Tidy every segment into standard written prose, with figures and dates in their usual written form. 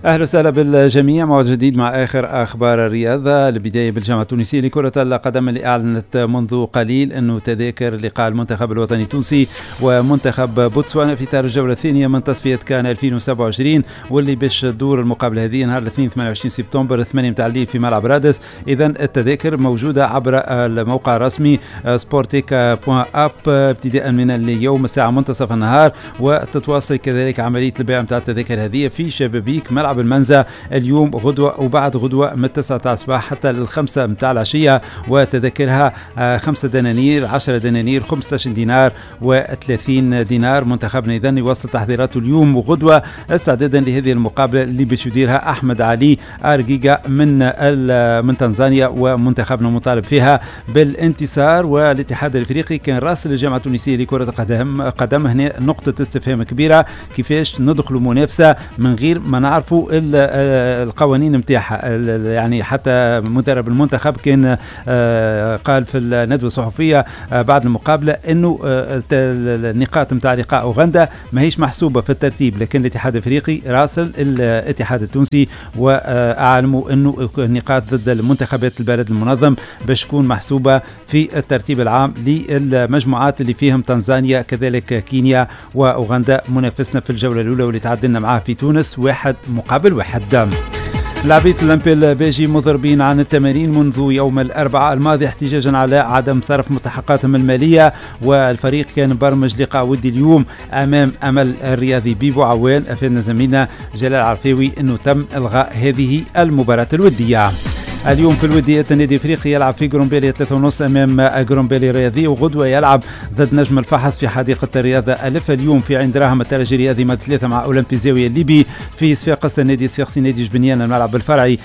أهلا وسهلا بالجميع، موعد جديد مع آخر أخبار الرياضة. البداية بالجامعة التونسية لكرة القدم اللي أعلنت منذ قليل أنه تذاكر لقاء المنتخب الوطني التونسي ومنتخب بوتسوانا في إطار الجولة الثانية من تصفية كان 2027 واللي باش تدور المقابلة هذه نهار الاثنين 28 سبتمبر 8 متاع الليل في ملعب رادس. إذا التذاكر موجودة عبر الموقع الرسمي sportica.app ابتداء من اليوم الساعة منتصف النهار، وتتواصل كذلك عملية البيع متاع التذاكر هذه في شبابيك ملعب المنزه اليوم غدوة وبعد غدوة من 9 تاع الصباح حتى 5 متاع العشية، وتذاكرها 5 دنانير 10 دنانير 15 دينار و30 دينار. منتخبنا إذن يواصل تحضيراته اليوم وغدوة استعدادا لهذه المقابلة اللي باش يديرها أحمد علي أرجيجا من تنزانيا، ومنتخبنا مطالب فيها بالانتصار. والاتحاد الافريقي كان راسل الجامعة التونسية لكرة قدم هنا نقطة استفهام كبيرة، كيفاش ندخلوا منافسة من غير ما نعرفوا القوانين متاعها. يعني حتى مدرب المنتخب كان قال في الندوة الصحفية بعد المقابلة انه النقاط متاع لقاء اوغندا ماهيش محسوبة في الترتيب، لكن الاتحاد الافريقي راسل الاتحاد التونسي واعلموا انه النقاط ضد المنتخبات البلد المنظم باش تكون محسوبة في الترتيب العام للمجموعات اللي فيهم تنزانيا كذلك كينيا واوغندا منافسنا في الجولة الاولى واللي تعدلنا معها في تونس 1-1. لاعبية الأولمبي الباجي مضربين عن التمارين منذ يوم الأربعاء الماضي احتجاجا على عدم صرف مستحقاتهم المالية، والفريق كان برمج لقاء ودي اليوم أمام أمل الرياضي بيبو عوان. أفادنا زميلنا جلال عرفاوي أنه تم إلغاء هذه المباراة الودية. اليوم في الوديات النادي الافريقي يلعب في جرومبيلي 3:30 امام جرومبيلي الرياضي، وغدوه يلعب ضد نجم الفحص في حديقه الرياضه الف. اليوم في عين دراهم الترجي الرياضي مع 3 مع اولمبي زاويه الليبي. في صفاقس النادي الصفاقسي نادي جبنيان الملعب الفرعي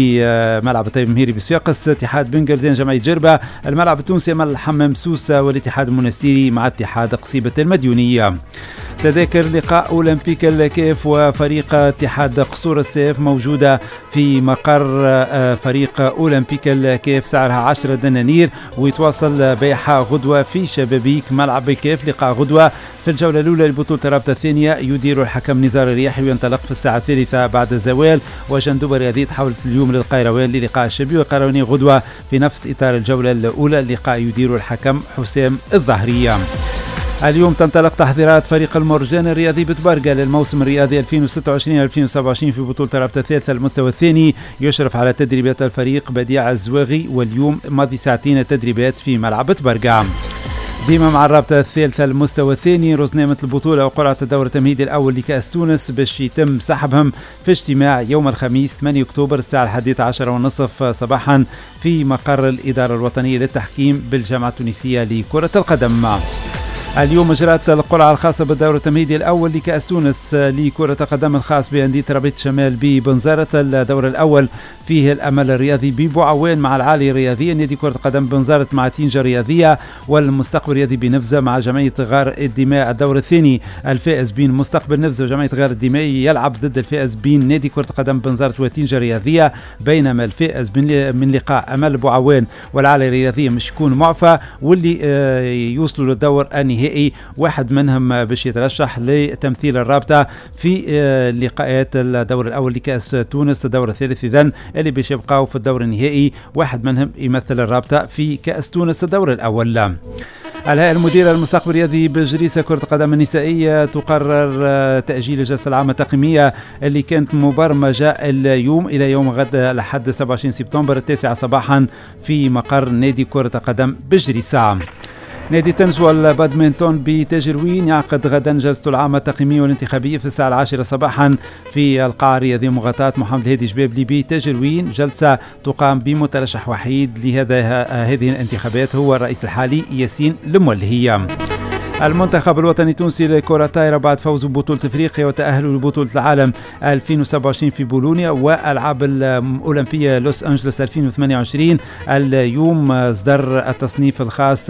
بملعب طيب مهيري بصفاقس. اتحاد بنجردين جمعيه جربه الملعب التونسي امام الحمام سوسه، والاتحاد المنستيري مع اتحاد قصيبه المديونيه. تذاكر لقاء أولمبيك الكيف وفريق اتحاد قصور السيف موجودة في مقر فريق أولمبيك الكيف، سعرها 10 دنانير، ويتواصل بيعها غدوة في شبابيك ملعب الكيف. لقاء غدوة في الجولة الأولى لبطولة الرابطة الثانية يدير الحكم نزار الرياحي وينطلق في الساعة 3 بعد الزوال. وجندوبة الرياضية تحولت اليوم للقيروان للقاء الشبيبي والقيرواني غدوة في نفس إطار الجولة الأولى. اللقاء يدير الحكم حسام الظهرية. اليوم تنطلق تحضيرات فريق المرجان الرياضي بتبرقة للموسم الرياضي 2026-2027 في بطولة الرابطة الثالثة المستوى الثاني. يشرف على تدريبات الفريق بديع الزواغي، واليوم ماضي ساعتين التدريبات في ملعب بتبرقة. ديما مع الرابطة الثالثة المستوى الثاني رزنامة البطولة وقرعة الدور التمهيدي الأول لكأس تونس باش يتم سحبهم في اجتماع يوم الخميس 8 أكتوبر الساعة 11:30 صباحا في مقر الإدارة الوطنية للتحكيم بالجامعة التونسية لكرة القدم. اليوم اجرت القرعه الخاصه بالدور التمهيدي الاول لكاس تونس لكره القدم الخاص بانديه ربيع شمال ببنزرت. الدور الاول فيه الامل الرياضي بيبو عوان مع العالي الرياضيه، نادي كره القدم بنزرت مع تينجا الرياضيه، والمستقبل الرياضي بنفزه مع جمعيه غار الدماء. الدور الثاني الفائز بين مستقبل نفزه وجمعيه غار الدماء يلعب ضد الفائز بين نادي كره القدم بنزرت وتينجا الرياضيه، بينما الفائز من لقاء امل بوعوان والعالي الرياضيه مش يكون معفى، واللي يوصلوا للدور النهائي واحد منهم باش يترشح لتمثيل الرابطة في لقاءات الدور الأول لكأس تونس. الدور الثالث إذن اللي باش يبقاو في الدور النهائي واحد منهم يمثل الرابطة في كأس تونس الدور الأول. الهيئة المديرة للمستقبل الرياضي بجريسة كرة القدم النسائية تقرر تأجيل الجلسة العامة التقييمية اللي كانت مبرمجة اليوم إلى يوم غد الأحد 27 سبتمبر 9 صباحا في مقر نادي كرة القدم بجريسة. نادي التنس والبادمنتون بتجروين يعقد غدا جلسته العامة التقييمية والانتخابية في الساعة 10 صباحا في القاعة الرياضية مغطاة محمد الهادي جبابلي بتجروين. جلسة تقام بمترشح وحيد هذه الانتخابات هو الرئيس الحالي ياسين المولهية. المنتخب الوطني التونسي لكرة الطائرة بعد فوزه ببطولة افريقيا وتأهله لبطولة العالم 2027 في بولونيا والعاب الاولمبية لوس انجلوس 2028 اليوم اصدر التصنيف الخاص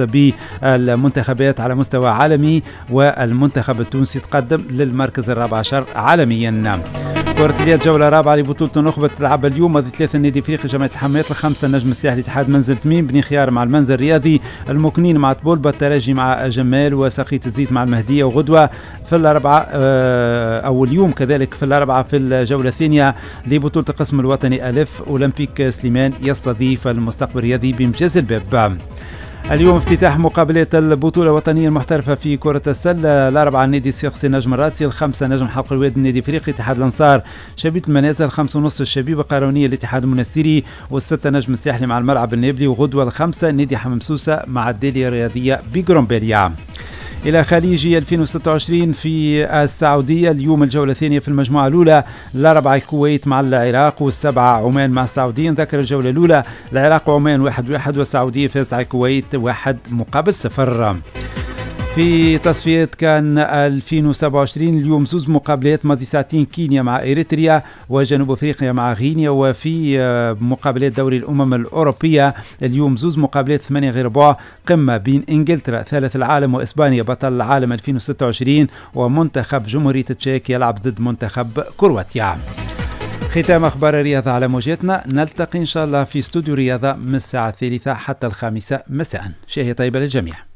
بالمنتخبات على مستوى عالمي، والمنتخب التونسي تقدم للمركز 14 عالميا. كرة اليد جولة رابعة لبطولة النخبة تلعب اليوم. ماضي 3 النادي الافريقي جمعية الحميات الخمسة النجم الساحلي اتحاد منزل تميم، بني خيار مع المنزل الرياضي، المكنين مع طبولبة، الترجي مع جمال، وسقية الزيت مع المهدية. وغدوة في الأربعة أو اليوم كذلك في الأربعة في الجولة الثانية لبطولة القسم الوطني ألف، أولمبيك سليمان يستضيف المستقبل الرياضي بمجاز الباب. اليوم افتتاح مقابلات البطولة الوطنية المحترفة في كرة السلة. الأربعة النادي السيقسي نجم الراسي، الخمسة نجم حلق الواد النادي الافريقي اتحاد الأنصار شبيبة المنازل، 5:30 الشبيبة قارونية الاتحاد المنستيري، والستة نجم الساحلي مع الملعب النابلي. وغدوة الخمسة نادي حمام سوسة مع الدالية الرياضية بجرومبيليا. إلى خليجي 2026 في السعودية، اليوم الجولة الثانية في المجموعة الأولى. الأربعة الكويت مع العراق، والسبعة عمان مع السعوديين. ذكر الجولة الأولى العراق وعمان 1-1، والسعودية فازت على الكويت 1-0. في تصفيات كان 2027 اليوم زوز مقابلات. ماضي ساعتين كينيا مع إريتريا، وجنوب أفريقيا مع غينيا. وفي مقابلات دوري الأمم الأوروبية اليوم زوز مقابلات 8 غير بعض. قمة بين إنجلترا ثالث العالم وإسبانيا بطل العالم 2026، ومنتخب جمهورية التشيك يلعب ضد منتخب كرواتيا. ختام أخبار الرياضة على موجتنا. نلتقي إن شاء الله في استوديو رياضة من الساعة 3 حتى 5 مساء. شاهي طيبة للجميع.